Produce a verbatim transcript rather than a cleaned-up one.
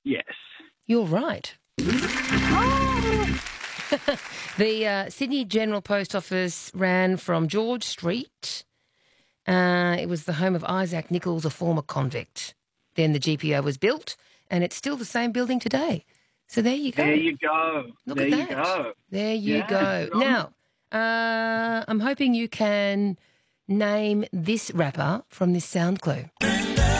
Yes. You're right. The uh, Sydney General Post Office ran from George Street. Uh, it was the home of Isaac Nichols, a former convict. Then the G P O was built, and it's still the same building today. So there you go. There you go. Look there at you that. go. There you Yeah, go. good on Now, uh, I'm hoping you can name this rapper from this sound clue.